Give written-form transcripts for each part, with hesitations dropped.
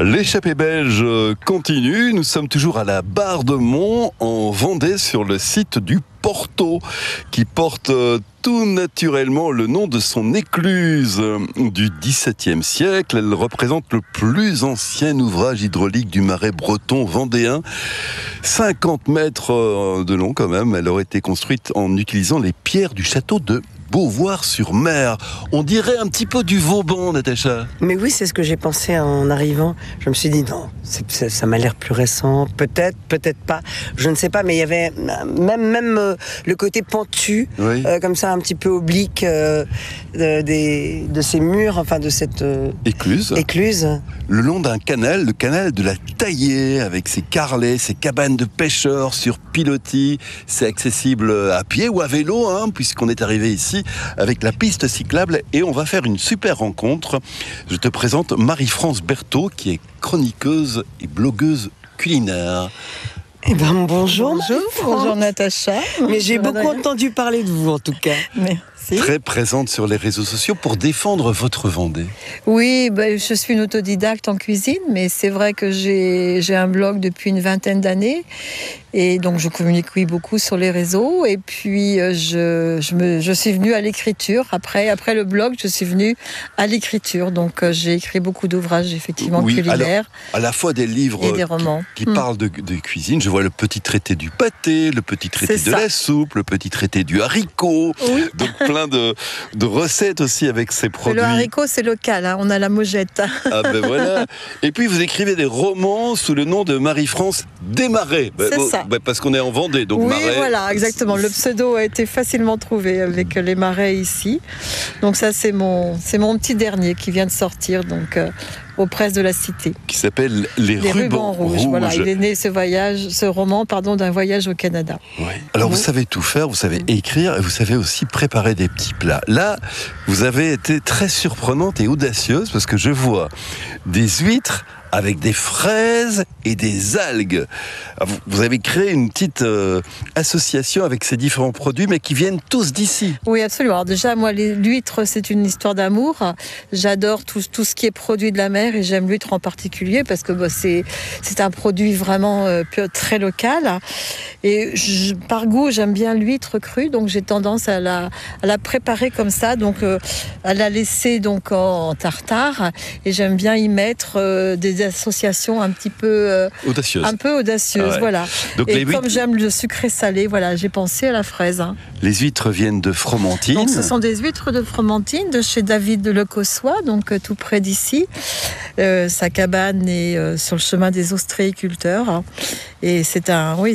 L'échappée belge continue. Nous sommes toujours à la Barre de Mont, en Vendée, sur le site du Porto, qui porte tout naturellement le nom de son écluse du XVIIe siècle. Elle représente le plus ancien ouvrage hydraulique du marais breton vendéen. 50 mètres de long quand même. Elle aurait été construite en utilisant les pierres du château de Beauvoir-sur-Mer. On dirait un petit peu du Vauban, Natacha. Mais oui, c'est ce que j'ai pensé en arrivant. Je me suis dit, non, ça m'a l'air plus récent. Peut-être pas. Je ne sais pas, mais il y avait même le côté pentu, Oui. comme ça, un petit peu oblique de ces murs, enfin de cette Écluse. Le long d'un canal, le canal de la Taillée, avec ses carrelets, ses cabanes de pêcheurs sur pilotis. C'est accessible à pied ou à vélo, puisqu'on est arrivé ici avec la piste cyclable, et on va faire une super rencontre. Je te présente Marie-France Berthaud, qui est chroniqueuse et blogueuse culinaire. Eh ben, bonjour Natacha. Mais j'ai beaucoup entendu parler de vous, en tout cas. Merci. Très présente sur les réseaux sociaux pour défendre votre Vendée. Oui, je suis une autodidacte en cuisine, mais c'est vrai que j'ai un blog depuis une vingtaine d'années. Et donc, je communique beaucoup sur les réseaux. Et puis, je suis venue à l'écriture. Après le blog, je suis venue à l'écriture. Donc, j'ai écrit beaucoup d'ouvrages, effectivement, culinaires. À la fois des livres et des romans qui parlent de cuisine. Je vois le petit traité du pâté, le petit traité de la soupe, le petit traité du haricot. Oui. Donc, plein de recettes aussi avec ces produits. Le haricot, c'est local. On a la Mogette. Ah ben voilà. Et puis, vous écrivez des romans sous le nom de Marie-France Desmarais. C'est ça. Parce qu'on est en Vendée, donc oui, Marais. Voilà, exactement. Le pseudo a été facilement trouvé avec les marais ici. Donc ça, c'est mon petit dernier qui vient de sortir, donc aux presses de la Cité. Qui s'appelle Les Rubans Rouges. Voilà, il est né ce roman, d'un voyage au Canada. Oui. Alors vous savez tout faire, vous savez écrire, et vous savez aussi préparer des petits plats. Là, vous avez été très surprenante et audacieuse, parce que je vois des huîtres avec des fraises et des algues. Vous avez créé une petite association avec ces différents produits, mais qui viennent tous d'ici. Oui, absolument. Alors déjà, moi, l'huître, c'est une histoire d'amour. J'adore tout ce qui est produit de la mer, et j'aime l'huître en particulier, parce que c'est un produit vraiment très local. Et par goût, j'aime bien l'huître crue, donc j'ai tendance à la préparer comme ça, donc à la laisser donc en tartare, et j'aime bien y mettre des associations un petit peu audacieuses. Ah ouais. Voilà. Donc et comme j'aime le sucré salé, voilà, j'ai pensé à la fraise. Les huîtres viennent de Fromentine. Donc ce sont des huîtres de Fromentine, de chez David Lecossois, donc tout près d'ici. Sa cabane est sur le chemin des ostréiculteurs. Et c'est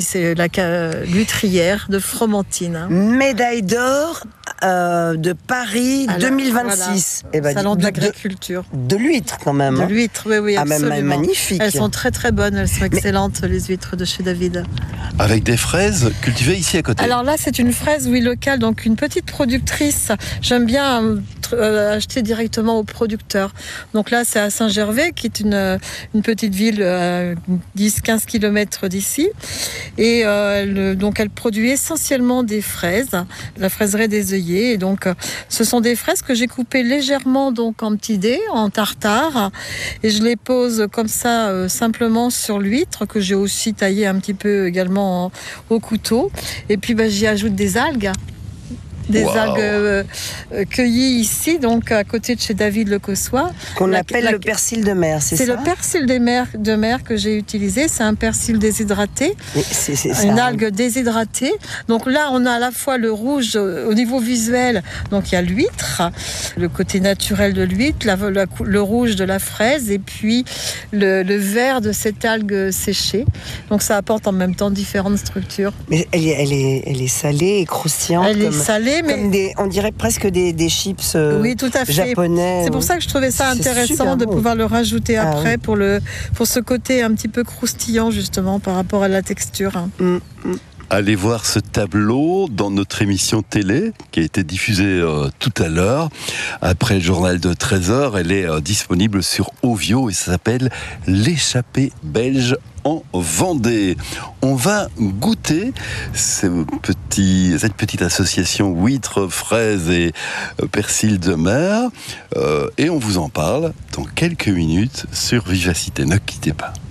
l'huîtrière de Fromentine. Médaille d'or de Paris 2026. Voilà. Salon de l'agriculture. De l'huître quand même. De l'huître, oui, absolument. Même magnifique. Elles sont très très bonnes, elles sont excellentes, les huîtres de chez David. Avec des fraises cultivées ici à côté. Alors là, c'est une fraise, locale, donc une petite productrice. J'aime bien acheter directement au producteur. Donc là, c'est à Saint-Gervais, qui est une petite ville à 10-15 km d'ici. Et donc elle produit essentiellement des fraises, la fraiserie des œillets. Et donc, ce sont des fraises que j'ai coupées légèrement donc en petits dés, en tartare. Et je les pose comme ça, simplement sur l'huître, que j'ai aussi taillée un petit peu également au couteau. Et puis, j'y ajoute des algues. Des algues cueillies ici, donc à côté de chez David Lecossois. Qu'on appelle le persil de mer, c'est ça? C'est le persil de mer que j'ai utilisé. C'est un persil déshydraté, une algue déshydratée. Donc là, on a à la fois le rouge au niveau visuel. Donc il y a l'huître, le côté naturel de l'huître, le rouge de la fraise, et puis le vert de cette algue séchée. Donc ça apporte en même temps différentes structures. Mais elle est salée et croustillante. Elle est salée. Mais on dirait presque des chips oui, tout à fait. Japonais. C'est pour ça que je trouvais ça intéressant de pouvoir le rajouter après pour ce côté un petit peu croustillant justement par rapport à la texture. Allez voir ce tableau dans notre émission télé qui a été diffusée tout à l'heure. Après le journal de 13h, elle est disponible sur Ovio et ça s'appelle L'échappée belge en Vendée. On va goûter cette petite association huîtres, fraises et persil de mer et on vous en parle dans quelques minutes sur Vivacité. Ne quittez pas.